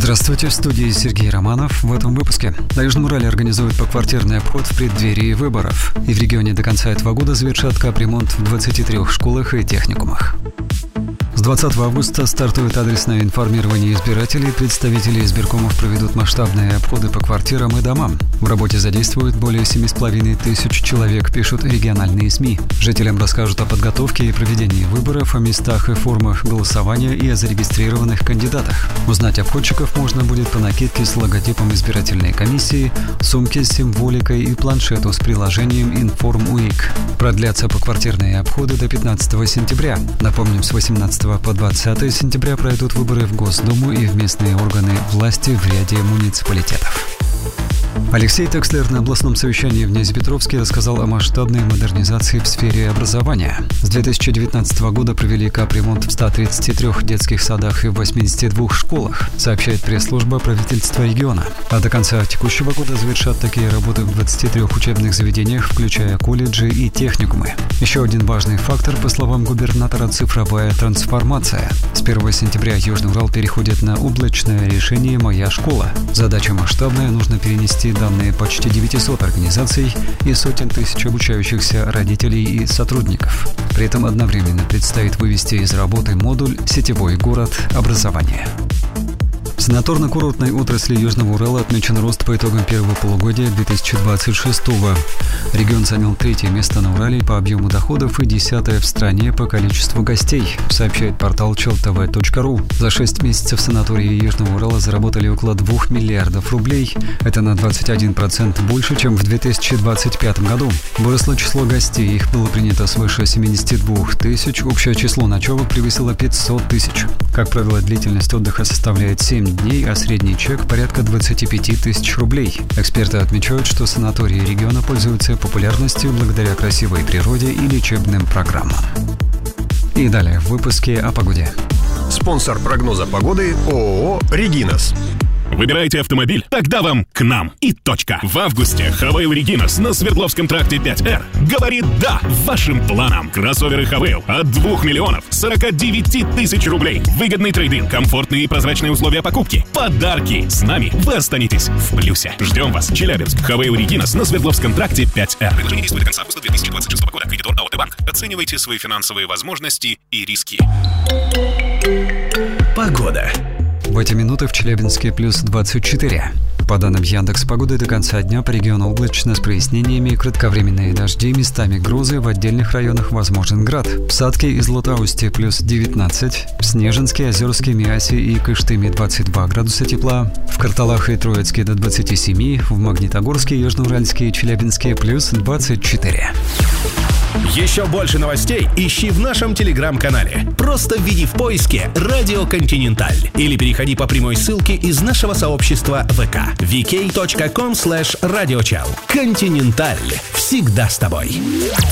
Здравствуйте, в студии Сергей Романов. В этом выпуске. На Южном Урале организуют поквартирный обход в преддверии выборов. И в регионе до конца этого года завершат капремонт в 23 школах и техникумах. С 20 августа стартует адресное информирование избирателей. Представители избиркомов проведут масштабные обходы по квартирам и домам. В работе задействуют более 7,5 тысяч человек, пишут региональные СМИ. Жителям расскажут о подготовке и проведении выборов, о местах и формах голосования и о зарегистрированных кандидатах. Узнать обходчиков можно будет по накидке с логотипом избирательной комиссии, сумке с символикой и планшету с приложением «Информ-УИК». Продлятся поквартирные обходы до 15 сентября. Напомним, с 18 по 20 сентября пройдут выборы в Госдуму и в местные органы власти в ряде муниципалитетов. Алексей Текслер на областном совещании в Нязепетровске рассказал о масштабной модернизации в сфере образования. С 2019 года провели капремонт в 133 детских садах и в 82 школах, сообщает пресс-служба правительства региона. А до конца текущего года завершат такие работы в 23 учебных заведениях, включая колледжи и техникумы. Еще один важный фактор, по словам губернатора, цифровая трансформация. С 1 сентября Южный Урал переходит на облачное решение «Моя школа». Задача масштабная, нужно перенести данные почти 900 организаций и сотен тысяч обучающихся родителей и сотрудников. При этом одновременно предстоит вывести из работы модуль «Сетевой город образования». В санаторно-курортной отрасли Южного Урала отмечен рост по итогам первого полугодия 2026-го. Регион занял 3-е место на Урале по объему доходов и 10-е в стране по количеству гостей, сообщает портал cheltv.ru. За 6 месяцев санатории Южного Урала заработали около 2 миллиардов рублей. Это на 21% больше, чем в 2025 году. Выросло число гостей, их было принято свыше 72 тысяч, общее число ночевок превысило 500 тысяч. Как правило, длительность отдыха составляет 7 дней, а средний чек порядка 25 тысяч рублей. Эксперты отмечают, что санатории региона пользуются популярностью благодаря красивой природе и лечебным программам. И далее в выпуске о погоде. Спонсор прогноза погоды ООО «Регинас». Выбираете автомобиль? Тогда вам к нам и точка. В августе Хавейл Регинас на Свердловском тракте 5Р говорит «да» вашим планам. Кроссоверы Хавейл от 2 миллионов 49 тысяч рублей. Выгодный трейд-ин, комфортные и прозрачные условия покупки. Подарки. С нами вы останетесь в плюсе. Ждем вас. Челябинск. Хавейл Регинас на Свердловском тракте 5Р. Предложение действует до конца августа 2026 года. Кредитор АОТ Банк. Оценивайте свои финансовые возможности и риски. Погода. В эти минуты в Челябинске плюс 24. По данным Яндекс.Погоды, до конца дня по региону облачно с прояснениями, кратковременные дожди, местами грозы, в отдельных районах возможен град. В Сатке и Златоусте плюс 19, в Снежинске, Озерске, Миасе и Кыштыме 22 градуса тепла, в Карталах и Троицке до 27, в Магнитогорске, Южноуральске и Челябинске плюс 24. Еще больше новостей ищи в нашем телеграм-канале. Просто введи в поиске «Радио Континенталь» или переходи по прямой ссылке из нашего сообщества ВК vk.com/radiochal. Континенталь. Всегда с тобой.